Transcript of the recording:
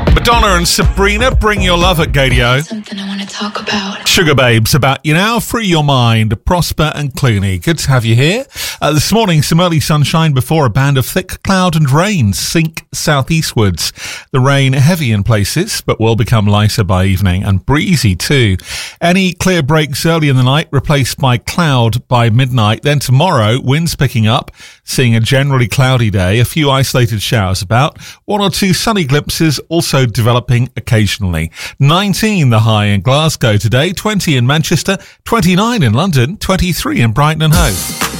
Madonna and Sabrina, Bring Your Love at Gadio. Something I want to talk about. Sugar Babes, About You Now, Free Your Mind, Prosper and Clooney. Good to have you here. This morning, some early sunshine before a band of thick cloud and rain sink southeastwards. The rain heavy in places, but will become lighter by evening and breezy too. Any clear breaks early in the night replaced by cloud by midnight. Then tomorrow, winds picking up, seeing a generally cloudy day, a few isolated showers about, one or two sunny glimpses also developing occasionally. 19 the high in Glasgow today, 20 in Manchester, 29 in London, 23 in Brighton and Hove.